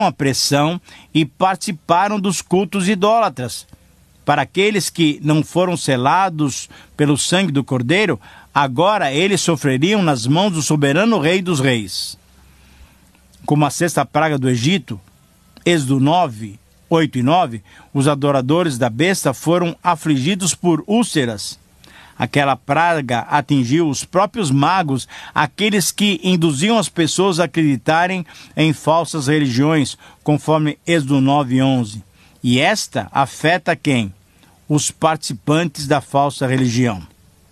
a pressão e participaram dos cultos idólatras. Para aqueles que não foram selados pelo sangue do Cordeiro, agora eles sofreriam nas mãos do soberano Rei dos Reis. Como a sexta praga do Egito, Êxodo 9, 8 e 9, os adoradores da besta foram afligidos por úlceras. Aquela praga atingiu os próprios magos, aqueles que induziam as pessoas a acreditarem em falsas religiões, conforme Êxodo 9 e 11. E esta afeta quem? Os participantes da falsa religião.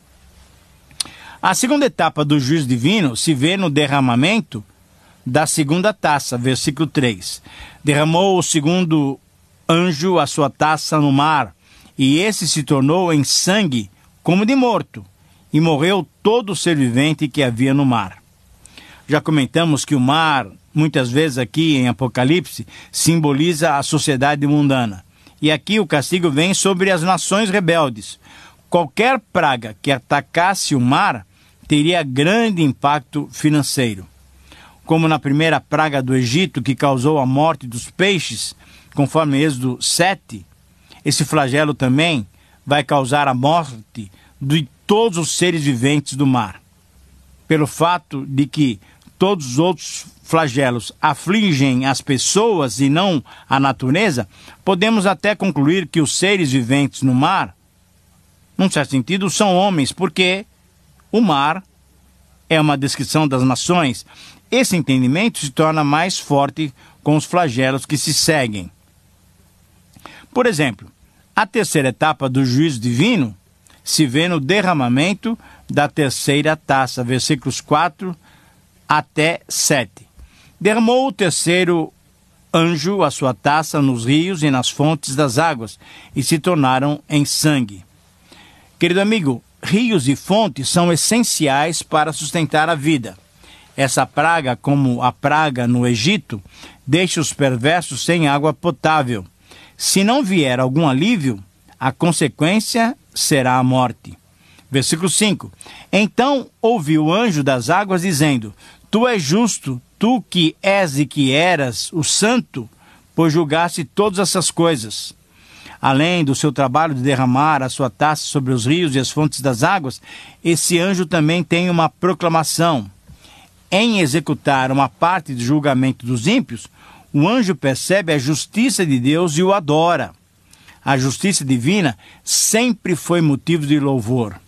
A segunda etapa do juízo divino se vê no derramamento da segunda taça, versículo 3. Derramou o segundo anjo a sua taça no mar, e esse se tornou em sangue como de morto, e morreu todo ser vivente que havia no mar. Já comentamos que o mar, muitas vezes aqui em Apocalipse, simboliza a sociedade mundana. E aqui o castigo vem sobre as nações rebeldes. Qualquer praga que atacasse o mar teria grande impacto financeiro. Como na primeira praga do Egito, que causou a morte dos peixes, conforme Êxodo 7, esse flagelo também vai causar a morte de todos os seres viventes do mar. Pelo fato de que todos os outros flagelos afligem as pessoas e não a natureza, podemos até concluir que os seres viventes no mar, num certo sentido, são homens, porque o mar é uma descrição das nações. Esse entendimento se torna mais forte com os flagelos que se seguem. Por exemplo, a terceira etapa do juízo divino se vê no derramamento da terceira taça, versículos 4 até 7. Derramou o terceiro anjo a sua taça nos rios e nas fontes das águas, e se tornaram em sangue. Querido amigo, rios e fontes são essenciais para sustentar a vida. Essa praga, como a praga no Egito, deixa os perversos sem água potável. Se não vier algum alívio, a consequência será a morte. Versículo 5. Então ouviu o anjo das águas dizendo: Tu és justo, tu que és e que eras o santo, pois julgaste todas essas coisas. Além do seu trabalho de derramar a sua taça sobre os rios e as fontes das águas, esse anjo também tem uma proclamação. Em executar uma parte do julgamento dos ímpios, o anjo percebe a justiça de Deus e o adora. A justiça divina sempre foi motivo de louvor.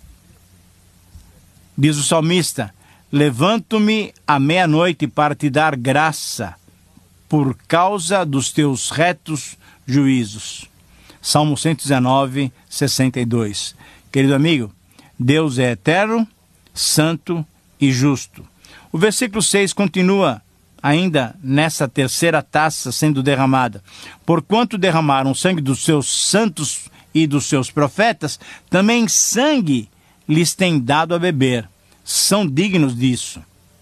Diz o salmista: Levanto-me à meia-noite para te dar graça, por causa dos teus retos juízos. Salmo 119, 62. Querido amigo, Deus é eterno, santo e justo. O versículo 6 continua ainda nessa terceira taça sendo derramada. Porquanto derramaram o sangue dos seus santos e dos seus profetas, também sangue lhes tem dado a beber. São dignos disso.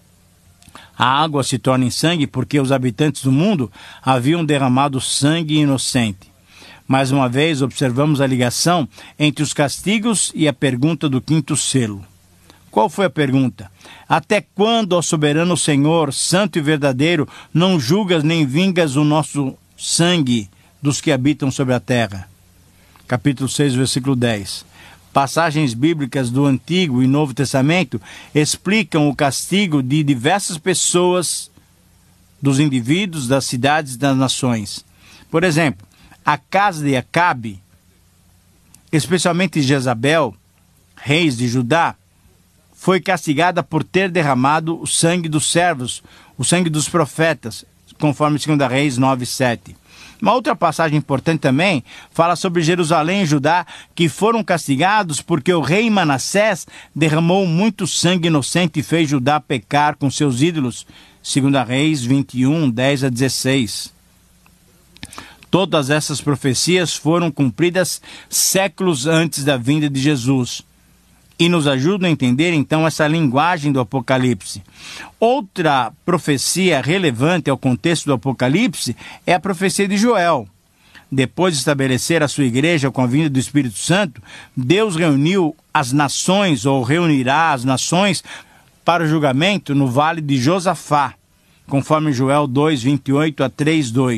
A água se torna em sangue porque os habitantes do mundo haviam derramado sangue inocente. Mais uma vez, observamos a ligação entre os castigos e a pergunta do quinto selo. Qual foi a pergunta? Até quando, ó soberano Senhor, santo e verdadeiro, não julgas nem vingas o nosso sangue dos que habitam sobre a terra? Capítulo 6, versículo 10. Passagens bíblicas do Antigo e Novo Testamento explicam o castigo de diversas pessoas, dos indivíduos, das cidades e das nações. Por exemplo, a casa de Acabe, especialmente Jezabel, reis de Judá, foi castigada por ter derramado o sangue dos servos, o sangue dos profetas, conforme 2 Reis 9:7. Uma outra passagem importante também fala sobre Jerusalém e Judá, que foram castigados porque o rei Manassés derramou muito sangue inocente e fez Judá pecar com seus ídolos. 2 Reis 21, 10 a 16. Todas essas profecias foram cumpridas séculos antes da vinda de Jesus e nos ajudam a entender então essa linguagem do Apocalipse. Outra profecia relevante ao contexto do Apocalipse é a profecia de Joel. Depois de estabelecer a sua igreja com a vinda do Espírito Santo, Deus reuniu as nações, ou reunirá as nações, para o julgamento no vale de Josafá, conforme Joel 2:28 a 3:2.